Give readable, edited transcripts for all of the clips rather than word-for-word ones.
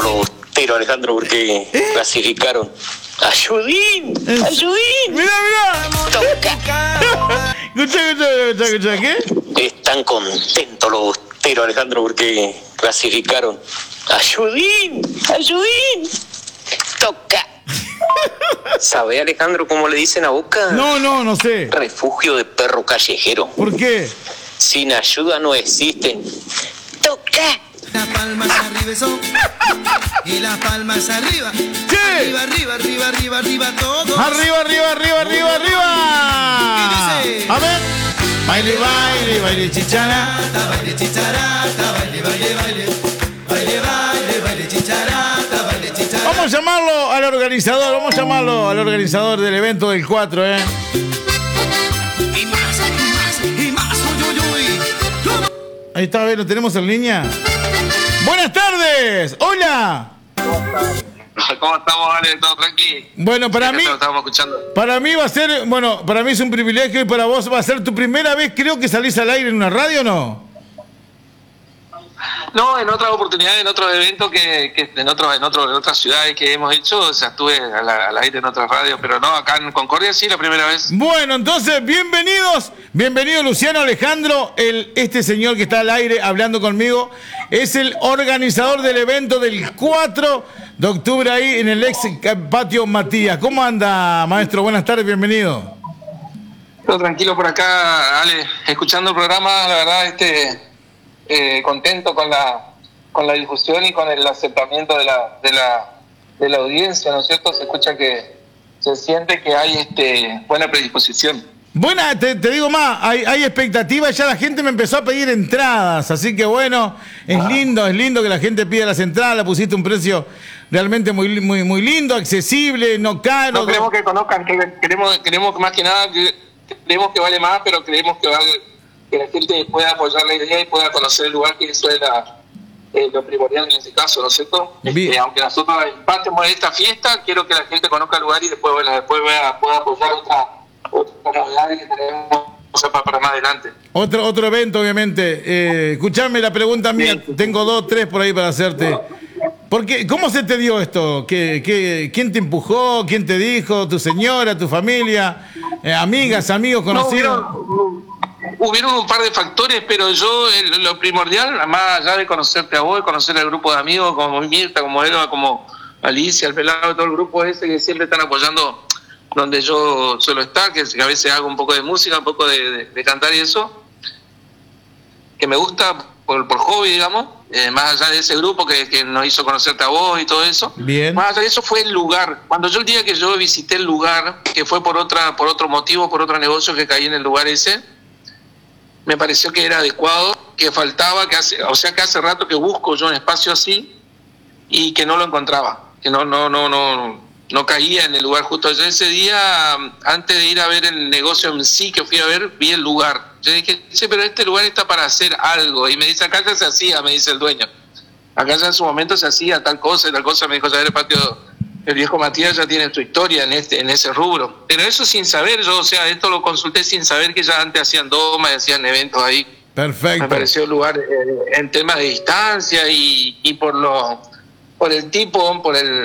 los bosteros, Alejandro, porque clasificaron. ¡Ayudín! ¡Ayudín! Mirá. ¡Toca! Escucha, ¿qué? Están contentos los bosteros, Alejandro, porque clasificaron. ¡Ayudín! ¡Ayudín! ¡Toca! ¿Sabe, Alejandro, cómo le dicen a Boca? No sé. Refugio de perro callejero. ¿Por qué? Sin ayuda no existen. ¡Toca! Las palmas arriba eso. Y las palmas arriba. ¿Qué? Arriba, todo. Arriba. ¿Qué dice? A ver. Baile, chicharata. Baile chicharata, baile chicharata, baile chicharata. Vamos a llamarlo al organizador del evento del 4, Y más, uy. Ahí está, a ver, ¿lo tenemos en línea? Buenas tardes, hola. ¿Cómo estamos, Ale? ¿Todo tranquilo? Bueno, para mí va a ser, para mí es un privilegio y para vos va a ser tu primera vez, creo que salís al aire en una radio, ¿no? No, en otras oportunidades, en otros eventos que en otras ciudades que hemos hecho, o sea, estuve al aire en otras radios, pero no, acá en Concordia sí, la primera vez. Bueno, entonces, bienvenido Luciano Alejandro, este señor que está al aire hablando conmigo, es el organizador del evento del 4 de octubre ahí en el ex patio Matías. ¿Cómo anda, maestro? Buenas tardes, bienvenido. Todo tranquilo por acá, Ale, escuchando el programa, la verdad, contento con la difusión y con el aceptamiento de la audiencia, ¿no es cierto? Se escucha que se siente que hay buena predisposición. Buena, te digo más, hay expectativas, ya la gente me empezó a pedir entradas, así que bueno, es lindo que la gente pida las entradas, le pusiste un precio realmente muy lindo, accesible, no caro. No queremos que conozcan, queremos más que nada, creemos que vale más, pero creemos que la gente pueda apoyar la idea y pueda conocer el lugar, que eso es lo primordial en ese caso, ¿no es cierto? Aunque nosotros impactemos esta fiesta, quiero que la gente conozca el lugar y después pueda apoyar otra novedad que tenemos para más adelante. Otro evento, obviamente. Escuchame la pregunta mía, tengo 2, 3 por ahí para hacerte. ¿Cómo se te dio esto? ¿Quién te empujó? ¿Quién te dijo? ¿Tu señora, tu familia? ¿Amigas, amigos, conocidos? Hubieron un par de factores, pero yo lo primordial, más allá de conocerte a vos, de conocer al grupo de amigos como Mirta, como Eva, como Alicia, el pelado, todo el grupo ese que siempre están apoyando donde yo suelo estar, que a veces hago un poco de música, un poco de cantar y eso, que me gusta por hobby, digamos, más allá de ese grupo que nos hizo conocerte a vos y todo eso. Bien. Más allá de eso fue el lugar. Cuando el día que yo visité el lugar, que fue por otro motivo, por otro negocio que caí en el lugar ese, me pareció que era adecuado, que faltaba, que hace rato que busco yo un espacio así y que no lo encontraba, que no caía en el lugar justo. Yo ese día, antes de ir a ver el negocio en sí que fui a ver, vi el lugar. Yo dije, sí, pero este lugar está para hacer algo. Y me dice, acá ya se hacía, me dice el dueño. Acá ya en su momento se hacía tal cosa, me dijo, ya el patio, el viejo Matías ya tiene tu historia en ese rubro. Pero eso sin saber, esto lo consulté sin saber que ya antes hacían domas, hacían eventos ahí. Perfecto. Me pareció el lugar en temas de distancia y por el tipo,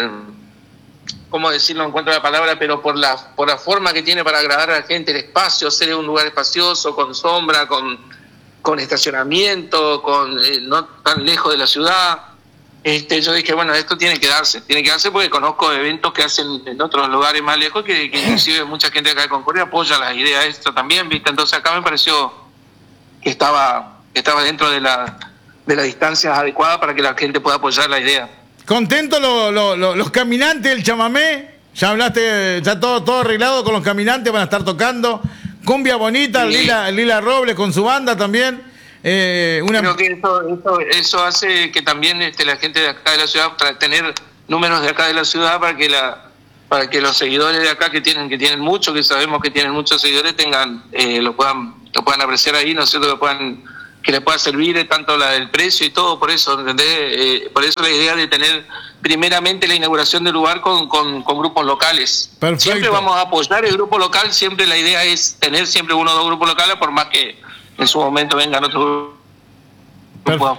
¿cómo decirlo? No encuentro la palabra, pero por la forma que tiene para agradar a la gente, el espacio, ser un lugar espacioso, con sombra, con estacionamiento, no tan lejos de la ciudad. Yo dije, bueno, esto tiene que darse porque conozco eventos que hacen en otros lugares más lejos que inclusive mucha gente acá de Concordia apoya las ideas de esto también, ¿viste? Entonces acá me pareció que estaba dentro de las distancias adecuadas para que la gente pueda apoyar la idea. ¿Contento los caminantes del chamamé? Ya hablaste, ya todo arreglado con los caminantes, van a estar tocando. Cumbia bonita, sí. Lila Robles con su banda también. Creo que eso hace que también la gente de acá de la ciudad, para tener números de acá de la ciudad, para que los seguidores de acá que tienen mucho, que sabemos que tienen muchos seguidores, lo puedan apreciar ahí, ¿no es cierto? Que les pueda servir tanto la del precio y todo, por eso, ¿entendés? Por eso la idea de tener primeramente la inauguración del lugar con grupos locales. Perfecto. Siempre vamos a apoyar el grupo local, siempre la idea es tener siempre 1 o 2 grupos locales, por más que en su momento vengan otros grupos afuera.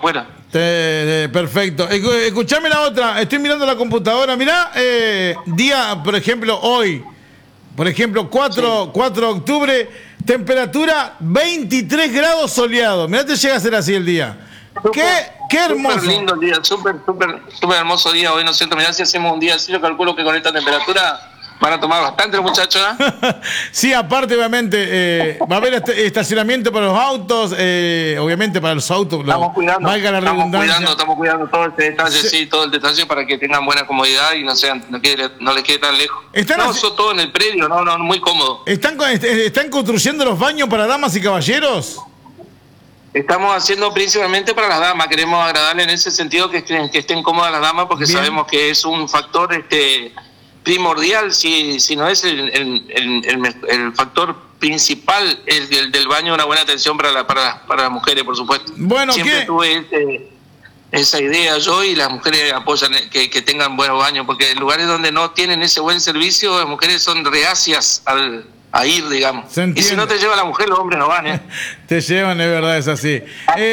Perfecto. Escuchame la otra. Estoy mirando la computadora. Mirá, día, por ejemplo, hoy. Por ejemplo, 4 de octubre, temperatura 23 grados soleado. Mirá, te llega a ser así el día. Qué hermoso. Súper lindo el día, súper hermoso día hoy, ¿no es cierto? Mirá, si hacemos un día así, yo calculo que con esta temperatura van a tomar bastante los muchachos, ¿eh? Sí, aparte, obviamente, va a haber estacionamiento para los autos, obviamente para los autos. Estamos cuidando, valga la redundancia. estamos cuidando todo este detalle, sí, todo el detalle para que tengan buena comodidad y no les quede tan lejos. Eso todo en el predio, no, muy cómodo. ¿Están construyendo los baños para damas y caballeros? Estamos haciendo principalmente para las damas, queremos agradarle en ese sentido que estén cómodas las damas porque sabemos que es un factor primordial, si no es el factor principal, el del baño, una buena atención para las mujeres, por supuesto. Bueno, siempre tuve esa idea yo, y las mujeres apoyan que tengan buenos baños, porque en lugares donde no tienen ese buen servicio, las mujeres son reacias a ir, digamos. Y si no te lleva la mujer, los hombres no van, ¿eh? Te llevan, es verdad, es así.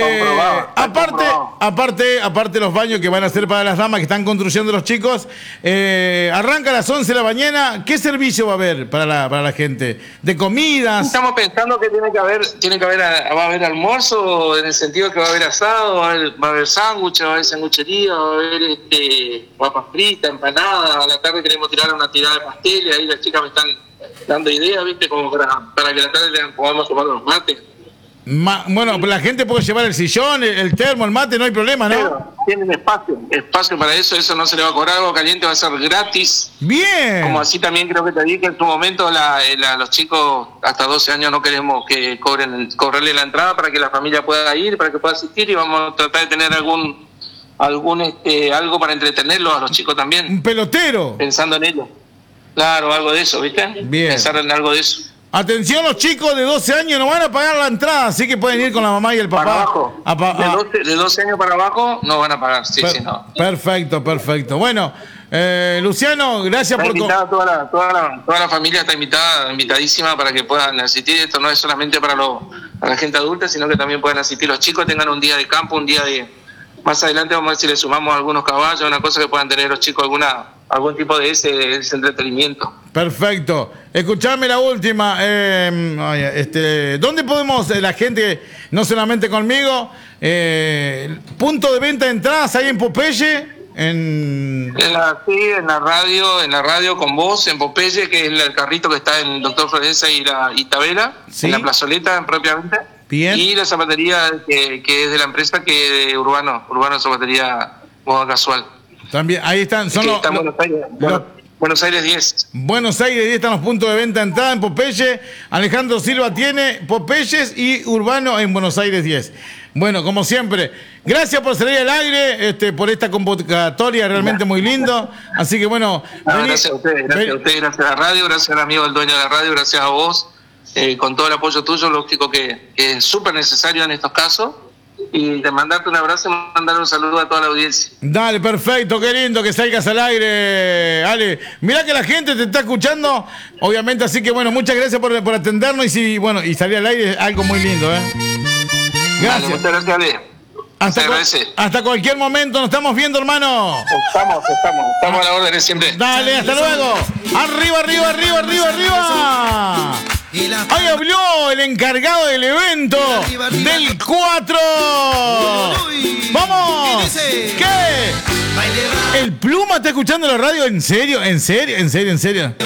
Aparte los baños que van a ser para las damas que están construyendo los chicos, arranca a las 11 de la mañana. ¿Qué servicio va a haber para la gente? ¿De comidas? Estamos pensando que va a haber almuerzo, en el sentido que va a haber asado, va a haber sándwiches, va a haber sanguchería, va a haber papas fritas, empanadas. A la tarde queremos tirar una tirada de pasteles, ahí las chicas me están dando ideas, ¿viste? Como para que la tarde podamos tomar los mates. Bueno, pero la gente puede llevar el sillón, el termo, el mate, no hay problema, ¿no? Pero tienen espacio para eso no se le va a cobrar, algo caliente va a ser gratis. Bien. Como así también creo que te dije en tu momento, los chicos hasta 12 años no queremos que cobrarle la entrada para que la familia pueda ir, para que pueda asistir, y vamos a tratar de tener algo para entretenerlos a los chicos también. Un pelotero. Pensando en ellos. Claro, algo de eso, ¿viste? Bien. Pensar en algo de eso. Atención, los chicos de 12 años no van a pagar la entrada, así que pueden ir con la mamá y el papá. Para abajo. De 12 años para abajo no van a pagar, sí, no. Perfecto. Bueno, Luciano, gracias por... Toda la familia está invitadísima para que puedan asistir. Esto no es solamente para la gente adulta, sino que también pueden asistir los chicos, tengan un día de campo, un día de... Más adelante vamos a ver si le sumamos algunos caballos, una cosa que puedan tener los chicos, algún tipo de ese entretenimiento. Perfecto. Escuchame la última. ¿Dónde podemos, la gente, no solamente conmigo, punto de venta de entradas ahí en Popeye? En la radio con vos, en Popeye, que es el carrito que está en Doctor Florencia y Tabela, ¿sí? En la plazoleta propiamente. Bien. Y la zapatería que es de la empresa que de Urbano Zapatería Moda Casual. También, ahí están, Buenos Aires 10. Buenos Aires 10 están los puntos de venta de entrada en Popeye. Alejandro Silva tiene Popeyes y Urbano en Buenos Aires 10. Bueno, como siempre, gracias por salir al aire, por esta convocatoria realmente muy lindo. Así que bueno. Gracias a ustedes, gracias a la radio, gracias al amigo del dueño de la radio, gracias a vos. Con todo el apoyo tuyo, lógico que es súper necesario en estos casos. Y de mandarte un abrazo y mandar un saludo a toda la audiencia. Dale, perfecto, qué lindo que salgas al aire, Ale. Mirá que la gente te está escuchando, obviamente, así que bueno, muchas gracias por atendernos y salir al aire es algo muy lindo, Gracias. Dale, muchas gracias, Ale. Hasta cualquier momento, nos estamos viendo, hermano. Estamos a la orden siempre. Dale, hasta luego. Arriba. Ahí habló el encargado del evento del 4. ¡Vamos! ¿Qué? ¿El Pluma está escuchando la radio? ¿En serio?